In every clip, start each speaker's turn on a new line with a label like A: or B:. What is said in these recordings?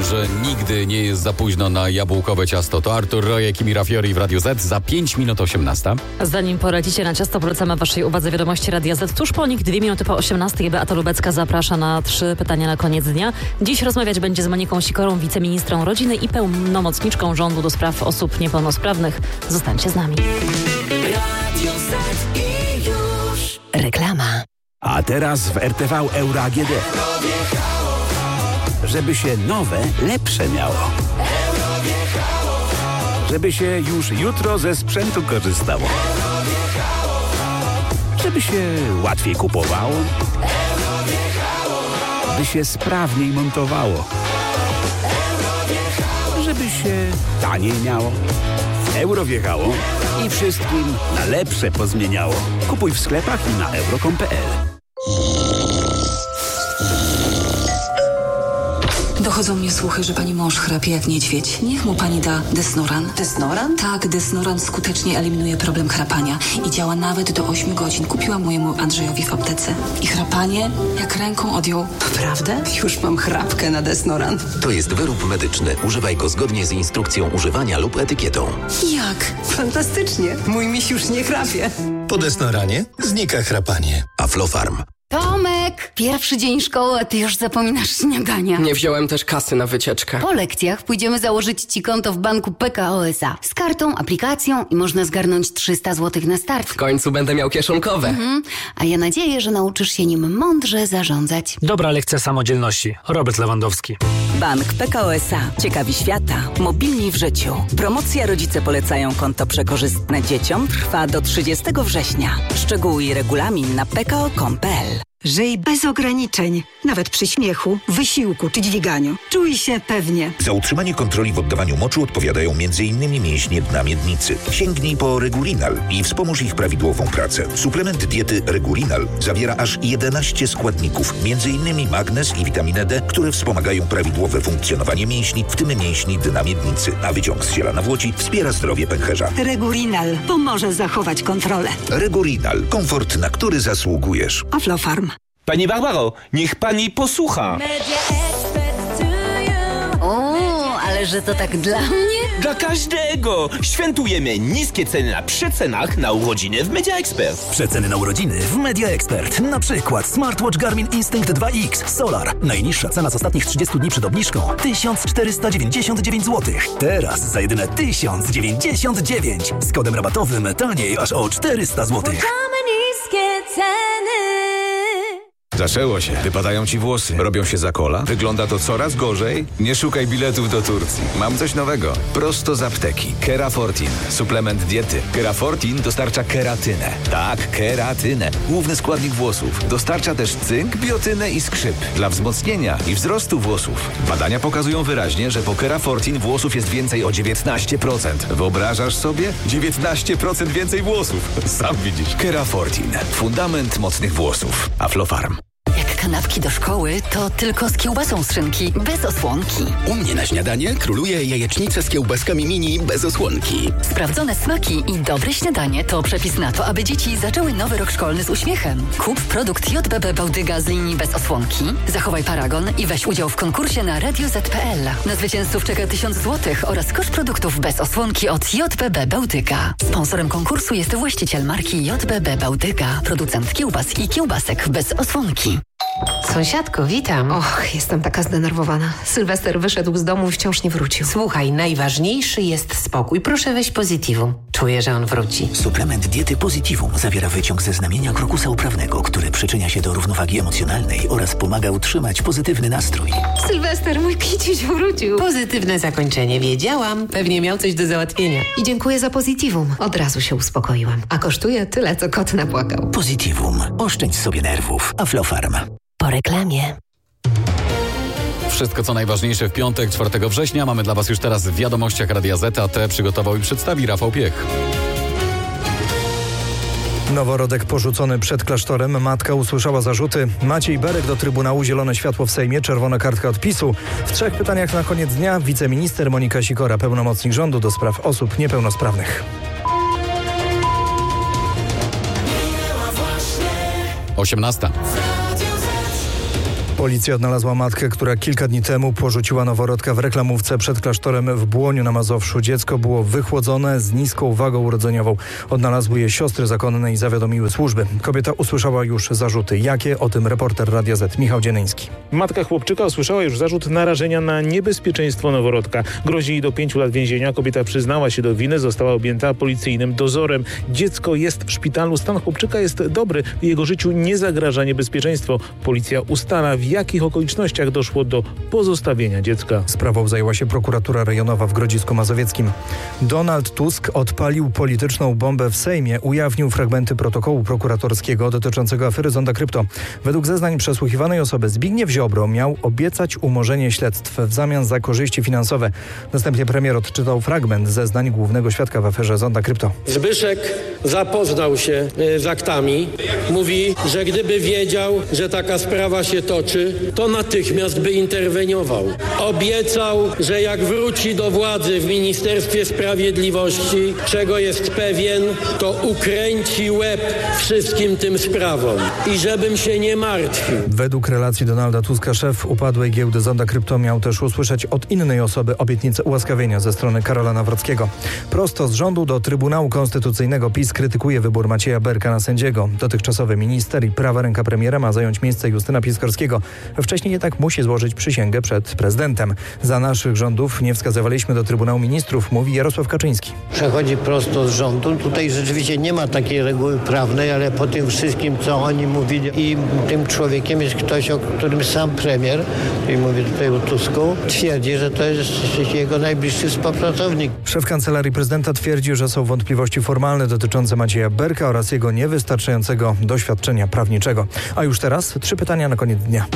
A: że nigdy nie jest za późno na jabłkowe ciasto. To Artur Rojek i Mira Fiori w Radiu Z za 5 minut 18.
B: Zanim poradzicie na ciasto, polecamy waszej uwadze wiadomości Radia Z. Tuż po nich 2 minuty po 18. Beata Lubecka zaprasza na 3 pytania na koniec dnia. Dziś rozmawiać będzie z Moniką Sikorą, wiceministrą rodziny i pełnomocniczką rządu do spraw osób niepełnosprawnych. Zostańcie z nami.
C: Radio Z i już.
D: Reklama.
E: A teraz w RTV Euro AGD. Żeby się nowe, lepsze miało. Żeby się już jutro ze sprzętu korzystało. Żeby się łatwiej kupowało. By się sprawniej montowało. Żeby się taniej miało. Euro wjechało i wszystkim na lepsze pozmieniało. Kupuj w sklepach i na euro.com.pl.
F: Dochodzą mnie słuchy, że pani mąż chrapie jak niedźwiedź. Niech mu pani da Desnoran.
D: Desnoran?
F: Tak, Desnoran skutecznie eliminuje problem chrapania i działa nawet do 8 godzin. Kupiłam mojemu Andrzejowi w aptece. I chrapanie jak ręką odjął.
D: Naprawdę? Już mam chrapkę na Desnoran.
G: To jest wyrób medyczny. Używaj go zgodnie z instrukcją używania lub etykietą.
F: Jak?
D: Fantastycznie. Mój miś już nie chrapie.
H: Po Desnoranie znika chrapanie.
G: Aflofarm.
I: Tomek, pierwszy dzień szkoły, a ty już zapominasz śniadania.
J: Nie wziąłem też kasy na wycieczkę.
I: Po lekcjach pójdziemy założyć ci konto w banku PKO SA. Z kartą, aplikacją i można zgarnąć 300 zł na start.
J: W końcu będę miał kieszonkowe.
I: A ja nadzieję, że nauczysz się nim mądrze zarządzać.
K: Dobra lekcja samodzielności. Robert Lewandowski.
D: Bank PKO SA. Ciekawi świata. Mobilni w życiu. Promocja Rodzice polecają konto przekorzystne dzieciom trwa do 30 września. Szczegóły i regulamin na pko.com.pl.
L: Żyj bez ograniczeń, nawet przy śmiechu, wysiłku czy dźwiganiu. Czuj się pewnie.
M: Za utrzymanie kontroli w oddawaniu moczu odpowiadają m.in. mięśnie dna miednicy. Sięgnij po Regulinal i wspomóż ich prawidłową pracę. Suplement diety Regulinal zawiera aż 11 składników, m.in. magnez i witaminę D, które wspomagają prawidłowe funkcjonowanie mięśni, w tym mięśni dna miednicy. A wyciąg z ziela nawłoci wspiera zdrowie pęcherza.
L: Regulinal pomoże zachować kontrolę.
M: Regulinal. Komfort, na który zasługujesz.
L: Aflofarm.
N: Pani Barbaro, niech pani posłucha.
I: O, ale że to tak dla mnie?
N: Dla każdego! Świętujemy niskie ceny na przecenach na urodziny w Media Expert.
E: Przeceny na urodziny w Media Expert. Na przykład smartwatch Garmin Instinct 2X Solar. Najniższa cena z ostatnich 30 dni przed obniżką 1499 zł. Teraz za jedyne 1099. Z kodem rabatowym taniej aż o 400 zł.
C: Niskie ceny.
O: Zaczęło się. Wypadają ci włosy. Robią się za kola. Wygląda to coraz gorzej. Nie szukaj biletów do Turcji. Mam coś nowego. Prosto z apteki. Kerafortin. Suplement diety. Kerafortin dostarcza keratynę. Tak, keratynę. Główny składnik włosów. Dostarcza też cynk, biotynę i skrzyp. Dla wzmocnienia i wzrostu włosów. Badania pokazują wyraźnie, że po Kerafortin włosów jest więcej o 19%. Wyobrażasz sobie? 19% więcej włosów. Sam widzisz. Kerafortin. Fundament mocnych włosów. Aflofarm.
D: Jak kanapki do szkoły, to tylko z kiełbasą z szynki, bez osłonki.
H: U mnie na śniadanie króluje jajecznica z kiełbaskami mini bez osłonki.
D: Sprawdzone smaki i dobre śniadanie to przepis na to, aby dzieci zaczęły nowy rok szkolny z uśmiechem. Kup produkt JBB Bałtyga z linii bez osłonki, zachowaj paragon i weź udział w konkursie na radio.z.pl. Na zwycięzców czeka 1000 zł oraz koszt produktów bez osłonki od JBB Bałtyka. Sponsorem konkursu jest właściciel marki JBB Bałtyka, producent kiełbas i kiełbasek bez osłonki.
P: Sąsiadko, witam. Och, jestem taka zdenerwowana. Sylwester wyszedł z domu i wciąż nie wrócił. Słuchaj, najważniejszy jest spokój. Proszę weź Positivum. Czuję, że on wróci.
Q: Suplement diety Positivum zawiera wyciąg ze znamienia krokusa uprawnego, który przyczynia się do równowagi emocjonalnej oraz pomaga utrzymać pozytywny nastrój.
P: Sylwester, mój kiciuś wrócił. Pozytywne zakończenie, wiedziałam. Pewnie miał coś do załatwienia. I dziękuję za Positivum. Od razu się uspokoiłam. A kosztuje tyle, co kot napłakał.
Q: Positivum. Oszczędź sobie nerwów. Aflofarm.
D: Po reklamie.
A: Wszystko co najważniejsze w piątek, 4 września. Mamy dla Was już teraz w wiadomościach Radia Z, a te przygotował i przedstawi Rafał Piech.
R: Noworodek porzucony przed klasztorem. Matka usłyszała zarzuty. Maciej Berek do Trybunału. Zielone światło w Sejmie. Czerwona kartka od PiS-u. W 3 pytaniach na koniec dnia wiceminister Monika Sikora, pełnomocnik rządu do spraw osób niepełnosprawnych. 18. Policja odnalazła matkę, która kilka dni temu porzuciła noworodka w reklamówce przed klasztorem w Błoniu na Mazowszu. Dziecko było wychłodzone z niską wagą urodzeniową. Odnalazły je siostry zakonne i zawiadomiły służby. Kobieta usłyszała już zarzuty. Jakie? O tym reporter Radia Z Michał Dzienyński.
S: Matka chłopczyka usłyszała już zarzut narażenia na niebezpieczeństwo noworodka. Grozi jej do 5 lat więzienia. Kobieta przyznała się do winy, została objęta policyjnym dozorem. Dziecko jest w szpitalu. Stan chłopczyka jest dobry. Jego życiu nie zagraża niebezpieczeństwo. Policja ustala, w jakich okolicznościach doszło do pozostawienia dziecka.
R: Sprawą zajęła się prokuratura rejonowa w Grodzisku Mazowieckim. Donald Tusk odpalił polityczną bombę w Sejmie. Ujawnił fragmenty protokołu prokuratorskiego dotyczącego afery Zonda Krypto. Według zeznań przesłuchiwanej osoby Zbigniew Ziobro miał obiecać umorzenie śledztw w zamian za korzyści finansowe. Następnie premier odczytał fragment zeznań głównego świadka w aferze Zonda Krypto.
T: Zbyszek zapoznał się z aktami. Mówi, że gdyby wiedział, że taka sprawa się toczy, to natychmiast by interweniował. Obiecał, że jak wróci do władzy w Ministerstwie Sprawiedliwości, czego jest pewien, to ukręci łeb wszystkim tym sprawom i żebym się nie martwił.
R: Według relacji Donalda Tuska szef upadłej giełdy Zonda Krypto miał też usłyszeć od innej osoby obietnicę ułaskawienia ze strony Karola Nawrockiego. Prosto z rządu do Trybunału Konstytucyjnego PiS krytykuje wybór Macieja Berka na sędziego. Dotychczasowy minister i prawa ręka premiera ma zająć miejsce Justyna Piskorskiego. Wcześniej jednak musi złożyć przysięgę przed prezydentem. Za naszych rządów nie wskazywaliśmy do Trybunału Ministrów, mówi Jarosław Kaczyński.
U: Przechodzi prosto z rządu. Tutaj rzeczywiście nie ma takiej reguły prawnej, ale po tym wszystkim, co oni mówili i tym człowiekiem jest ktoś, o którym sam premier, i mówię tutaj o Tusku, twierdzi, że to jest jego najbliższy współpracownik.
R: Szef Kancelarii Prezydenta twierdzi, że są wątpliwości formalne dotyczące Macieja Berka oraz jego niewystarczającego doświadczenia prawniczego. A już teraz 3 pytania na koniec dnia.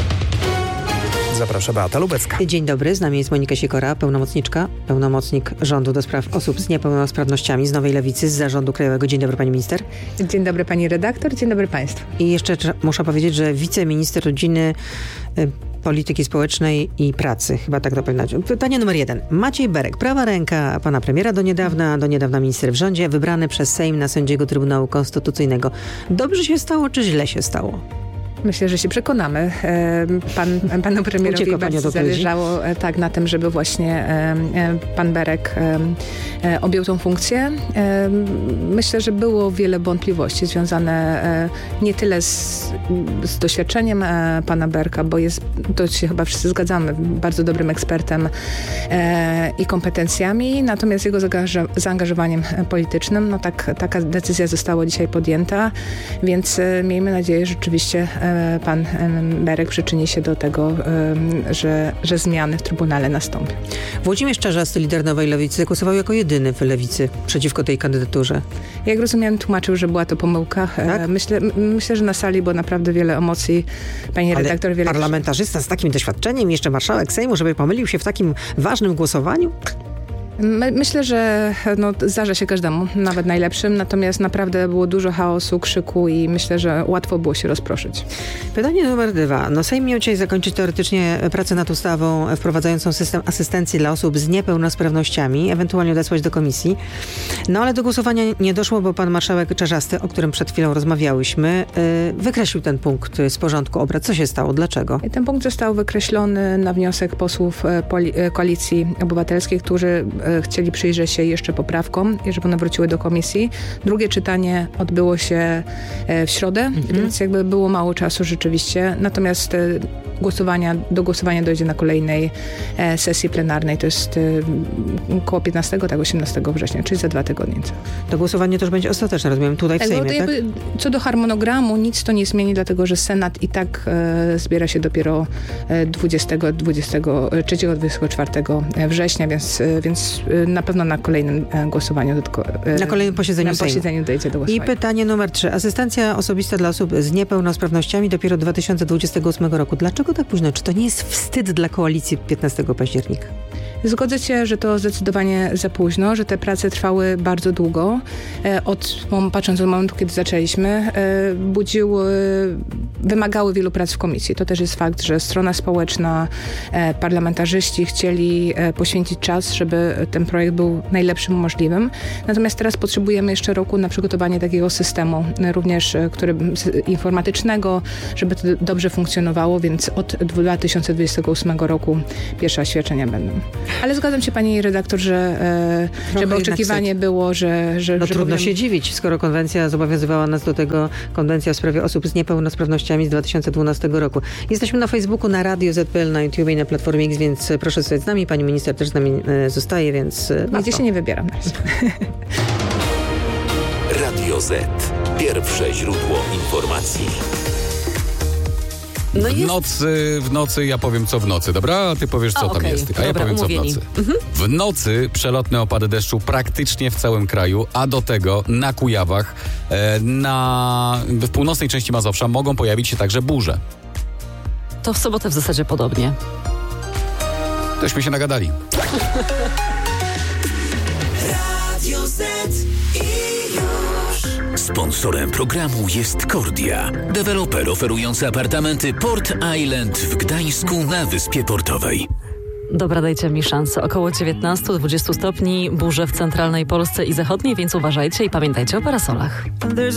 R: Zaprasza Beata Lubecka.
V: Dzień dobry, z nami jest Monika Sikora, pełnomocnik rządu do spraw osób z niepełnosprawnościami z Nowej Lewicy, z Zarządu Krajowego. Dzień dobry pani minister.
W: Dzień dobry pani redaktor, dzień dobry państwu.
V: I jeszcze muszę powiedzieć, że wiceminister rodziny, polityki społecznej i pracy. Chyba tak to powinno być. Pytanie numer 1. Maciej Berek, prawa ręka pana premiera do niedawna minister w rządzie, wybrany przez Sejm na sędziego Trybunału Konstytucyjnego. Dobrze się stało, czy źle się stało?
W: Myślę, że się przekonamy. Panu premierowi bardzo zależało na tym, żeby właśnie pan Berek objął tą funkcję. Myślę, że było wiele wątpliwości związane nie tyle z doświadczeniem pana Berka, bo jest, to się chyba wszyscy zgadzamy, bardzo dobrym ekspertem i kompetencjami, natomiast jego zaangażowaniem politycznym, no taka decyzja została dzisiaj podjęta, więc miejmy nadzieję, że rzeczywiście pan Berek przyczyni się do tego, że zmiany w Trybunale nastąpią.
V: Włodzimierz Czarzasty, lider Nowej Lewicy, głosował jako jedyny w Lewicy przeciwko tej kandydaturze.
W: Jak rozumiem, tłumaczył, że była to pomyłka. Tak? Myślę, że na sali było naprawdę wiele emocji. Pani redaktor, wiele...
V: Parlamentarzysta z takim doświadczeniem, jeszcze marszałek Sejmu, żeby pomylił się w takim ważnym głosowaniu?
W: Myślę, że zdarza się każdemu, nawet najlepszym, natomiast naprawdę było dużo chaosu, krzyku i myślę, że łatwo było się rozproszyć.
V: Pytanie numer 2. Sejm miał dzisiaj zakończyć teoretycznie pracę nad ustawą wprowadzającą system asystencji dla osób z niepełnosprawnościami, ewentualnie odesłać do komisji. Ale do głosowania nie doszło, bo pan marszałek Czarzasty, o którym przed chwilą rozmawiałyśmy, wykreślił ten punkt z porządku obrad. Co się stało? Dlaczego?
W: Ten punkt został wykreślony na wniosek posłów Koalicji Obywatelskiej, którzy chcieli przyjrzeć się jeszcze poprawkom i żeby one wróciły do komisji. Drugie czytanie odbyło się w środę, więc jakby było mało czasu rzeczywiście. Natomiast do głosowania dojdzie na kolejnej sesji plenarnej. To jest około 18 września, czyli za 2 tygodnie.
V: To głosowanie też będzie ostateczne, rozumiem, tutaj w Sejmie, tak?
W: Co do harmonogramu, nic to nie zmieni, dlatego że Senat i tak zbiera się dopiero 23-24 września, więc na pewno na kolejnym głosowaniu
V: na kolejnym posiedzeniu Sejmu
W: dojdzie do głosowania.
V: I pytanie numer 3. Asystencja osobista dla osób z niepełnosprawnościami dopiero 2028 roku. Dlaczego tak późno? Czy to nie jest wstyd dla koalicji 15 października?
W: Zgodzę się, że to zdecydowanie za późno, że te prace trwały bardzo długo. Patrząc od momentu, kiedy zaczęliśmy, wymagały wielu prac w komisji. To też jest fakt, że strona społeczna, parlamentarzyści chcieli poświęcić czas, żeby ten projekt był najlepszym możliwym. Natomiast teraz potrzebujemy jeszcze roku na przygotowanie takiego systemu, również informatycznego, żeby to dobrze funkcjonowało, więc od 2028 roku pierwsze oświadczenia będą. Ale zgadzam się, pani redaktor, żeby oczekiwanie było, że
V: trudno się dziwić, skoro konwencja zobowiązywała nas do tego, konwencja w sprawie osób z niepełnosprawnościami z 2012 roku. Jesteśmy na Facebooku, na Radio ZPL, na YouTube i na Platformie X, więc proszę zostać z nami. Pani minister też z nami zostaje, więc...
W: Nigdzie się nie wybieram.
B: Radio Z. Pierwsze źródło informacji.
A: W nocy ja powiem co w nocy, dobra? A ty powiesz co tam jest. A ja powiem co w nocy. W nocy przelotne opady deszczu praktycznie w całym kraju, a do tego na Kujawach, w północnej części Mazowsza mogą pojawić się także burze.
F: To w sobotę w zasadzie podobnie.
A: Tośmy się nagadali.
B: Radio Z i już. Sponsorem programu jest Kordia, deweloper oferujący apartamenty Port Island w Gdańsku na Wyspie Portowej.
F: Dobra, dajcie mi szansę. Około 19-20 stopni, burze w centralnej Polsce i zachodniej, więc uważajcie i pamiętajcie o parasolach.